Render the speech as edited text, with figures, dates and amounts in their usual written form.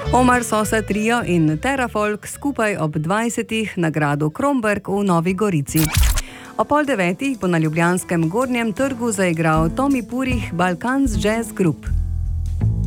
Omar Sosa Trio in Terrafolk skupaj ob 20. na gradu Kromberk v Novi Gorici. O 8:30 bo na ljubljanskem Gornjem trgu zaigral Tomi Purih Balkans Jazz Group.